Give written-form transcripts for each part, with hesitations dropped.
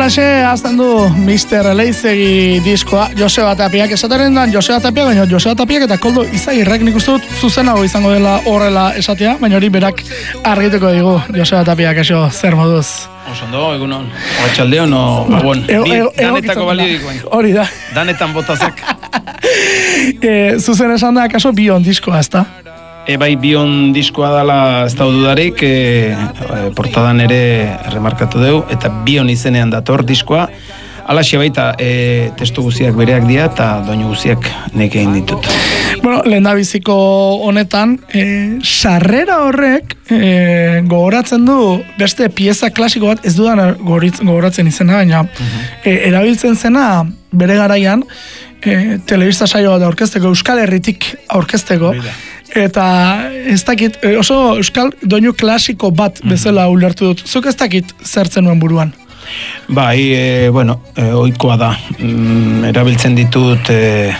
Olaxe, azten du Mr. Leizegi diskoa, Joseba Tapiak esataren dan, Joseba Tapiak, baina Joseba Tapiak eta Koldo Izagirrek nik uste dut zuzenago izango dela horrela esatea, baina hori berak argituko digu, Joseba Tapiak, eso, zer moduz? Osondo, egunon, oatxaldeon, danetako balio dikoen. Hori da. Danetan botazak. Zuzen esan da, kaso, bion diskoa, ez da? Bai, bion diskoa dela ez da dudarik, portadan ere remarkatu dugu, eta bion izenean dator diskoa. Alaxe baita, testu guziak bereak dira, eta doinu guziak nek egin ditut. Bueno, lehendabiziko honetan, sarrera horrek gogoratzen du beste pieza klasiko bat, ez dudan gogoratzen izena, baina erabiltzen zena bere garaian, telebista saio bat aurkezteko, Euskal Herritik aurkezteko, eta ez dakit, oso euskal doinu klasiko bat bezala ulertu dut. Zuk ez dakit zertzen nuen buruan? Bai, ohikoa da. Erabiltzen ditut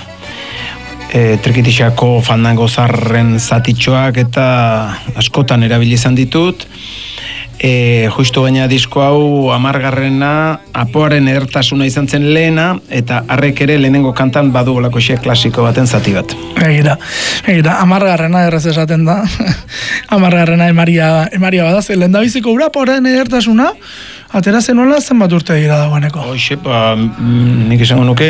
Trikitixako fandango zarren zatitxoak eta askotan erabili izan ditut. Justu gaina disko hau 10. Apoaren edertasuna izan zen lehena, eta harrek ere lehenengo kantan badu olako klasiko baten zati bat. Egira, 10. Errez esaten da. 10. emaria badaz. Lehendabiziko ura apoaren edertasuna, atera zenuela zenbat urte dira dagoeneko? Hoxe, nik esango nuke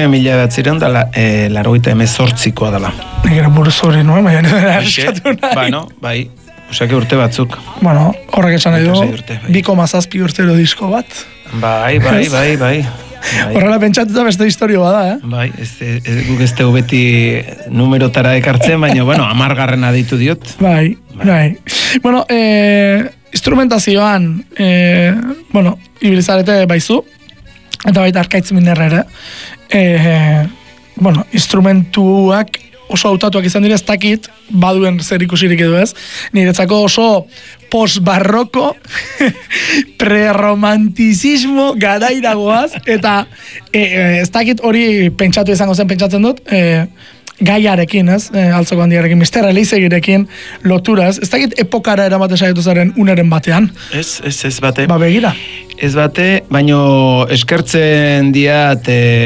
1988koa dela. Egira buruz hori nuen, baina eskatu nahi. Bai. Osake urte batzuk. Bueno, horrek esan nahi du, 2,7 urtero disko bat. Bai. Horrela pentsatuta beste historio bada, Bai, guk ez tegu beti numerotara ekartzen, baina, 10. ditu diot. Bai. Bueno, instrumentazioan, ibilizarete baizu, eta baita Arkaitz Minerra ere. Instrumentuak oso hautatuak izan dira, ez dakit, baduen zer ikusirik edo ez, niretzako oso post-barroko, pre-romantizismo garairagoaz, eta ez dakit hori pentsatzen dut, gaiarekin, ez, altzoko handiarekin, Mr. Leizegirekin lotura, ez dakit epokara eramate saiatu zaren uneren batean. Ez bate. Ba, begira. Ez bate, baino eskertzen diat,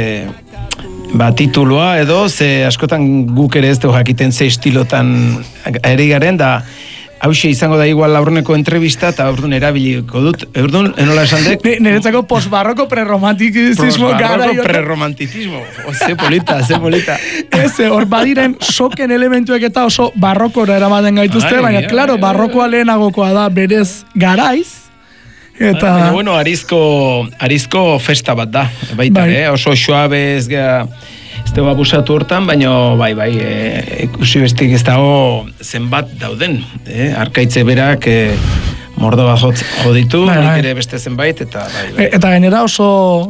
tituloa edo, ze askotan guk ere ez dugu jakiten ze estilotan eri garen, da hause izango da igual aurreneko entrevista, eta aurrun erabiliko dut. Aurrun, enola esan dek? Niretzako post-barroko pre-romantizismo gara. Post-barroko pre-romantismo. Ze polita. Ez, hor badiren soken elementuek eta oso barrokora eramaten gaituzte, baina, klaro, barrokoa lehenagokoa da berez garaiz, eta... Baina, arizko festa bat da, baita, oso suabe ez dugu abusatu hortan, baina, ikusi bestik ez dago zenbat dauden, Arkaitze berak mordo bat joditu, nik ere beste zenbait, eta Eta gainera oso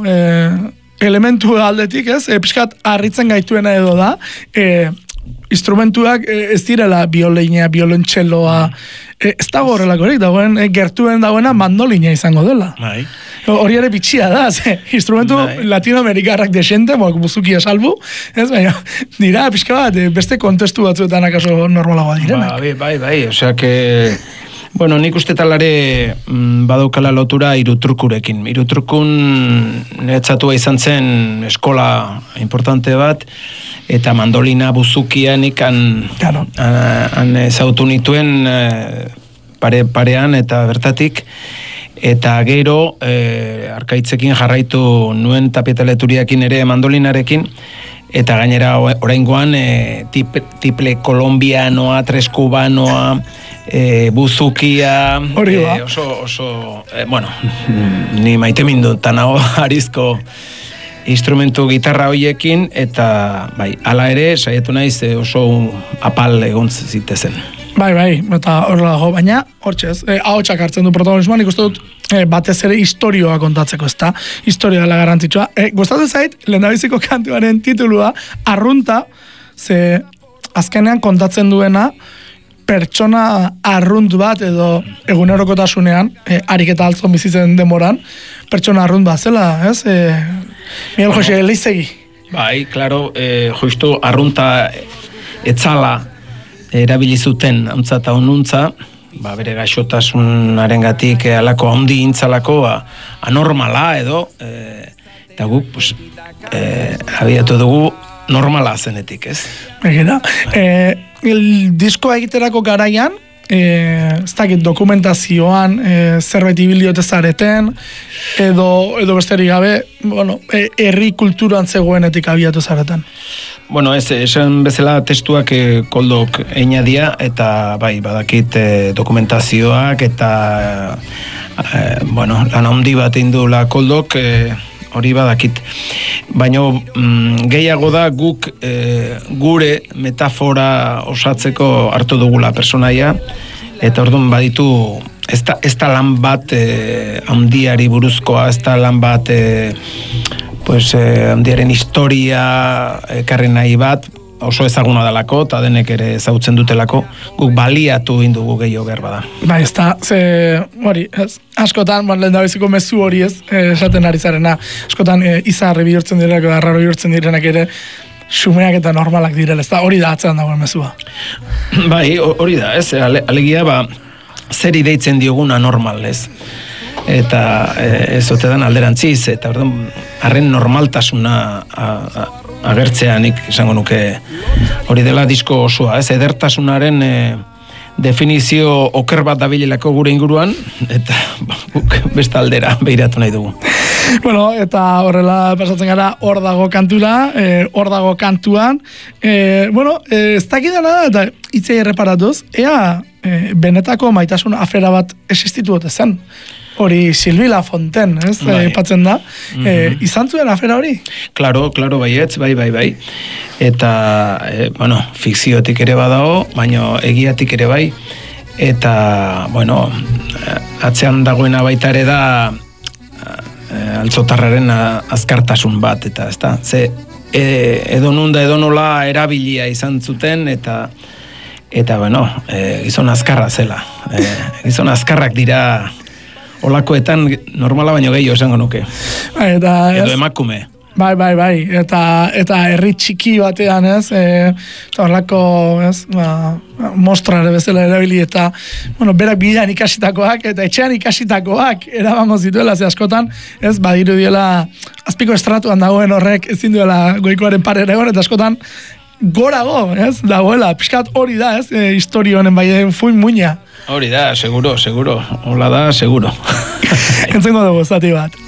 elementu aldetik, pixkat harritzen gaituena edo da, instrumentuak ez direla biolina, biolontxeloa, ez dago horrelakorik, dagoen, gertuen dagoena mandolina izango dela. Hori ere bitxia da, instrumentu latinoamerikarrak desente, buzukia salbu, ez, baina, dira, pixka bat, beste kontestu batzuetan akaso normalagoa direnak. Bai, osea que... Bueno, nik uste talare badaukala lotura Irutrukurekin. Irutrukun netzatua izan zen eskola importante bat, eta mandolina buzukian ikan ezautu nituen parean eta bertatik, eta gero Arkaitzekin jarraitu nuen tapieteleturiakin ere mandolinarekin, eta gainera oraingoan tiple kolombianoa, tres kubanoa, buzukia, oso, ni maite mindutan hau arizko instrumentu gitarra hoiekin, eta hala ere, saiatu naiz oso apal egon zitezen. Bai, eta horrela dago, baina, hortxez, ahotsak hartzen du protagonismoan, ikusten dut, batez ere historioa kontatzeko, ez da, historia dela garrantzitsua. Gustatzen zait, lehendabiziko kantuaren titulua, Arrunta, ze azkenean kontatzen duena, pertsona arrunt bat edo egunerokotasunean, ariketa altzon bizitzen demoran, pertsona arrunt bat, zela, ez? Miguel Jose Leizegi. Bai, klaro, justu arrunta etzala erabili zuten hauntza eta onuntza, bere gaixotasunarengatik alako handi intzalako anormala edo eta guk pues, abiatu dugu normala zenetik, ez? Egida, diskoa egiterako garaian, ez dakit dokumentazioan zerbait ibiliote zareten edo besterik gabe, bueno, herri kulturan zegoenetik abiatu zareten. Bueno, esan bezala testuak koldok einadia eta bai, badakit dokumentazioak eta bueno, lan handi bat indula koldok hori badakit. Baina gehiago da guk gure metafora osatzeko hartu dugula personaia, eta orduan baditu ez da lan bat handiari buruzkoa, ez da lan bat handiaren historia ekarri nahi bat, oso ezaguna dalako, eta denek ere ezagutzen dutelako, guk baliatu indugu gehiago behar bada. Bai, ez da, hori, askotan, lehen da beziko mezu hori ez, esaten ari zarena, askotan izarri bihurtzen direnak, arraro bihurtzen direnak ere, xumeak eta normalak direla, ez da, hori da atzean dagoen mezua. Bai, hori da, ez, alegia, zer deitzen dioguna normal, ez? Eta ez ote dan alderantziz, eta orduan, harren normaltasuna agertzeanik izango nuke hori dela disko osoa, ez, edertasunaren definizio oker bat dabilelako gure inguruan, eta beste aldera behiratu nahi dugu. Bueno, eta horrela pasatzen gara hor dago kantura, hor dago kantuan. Bueno, ez dakidana da, eta hitzei erreparatuz, ea benetako maitasun afera bat existitu ote zen. Hori Silvila Fonten, ez? Patzen da. Izan zuen afera hori? Claro, baietz, bai. Eta, bueno, fikziotik ere badago, baina egiatik ere bai. Eta, bueno, atzean dagoena baita ere da altzotarraren azkartasun bat, eta ez da, ze edonunda edonola erabilia izan zuten, eta bueno, gizon azkarra zela. Gizon azkarrak dira olakoetan normala baino gehiago esango nuke. Edo emakume. Bai. Eta herri txiki batean, ez? Horlako, ez? Mostrare bezala erabili eta, bueno, berak bidean ikasitakoak eta etxean ikasitakoak erabango zituela, ze askotan, ez? Badiru diela, azpiko estratuan dagoen horrek ezin duela goikoaren parera egon, eta askotan gorago, ez? Dagoela, pixkat hori da, ez? Historio honen bai fuin muina. Hori da, seguro. Hola da, seguro. Entzengo dugu, zati bat.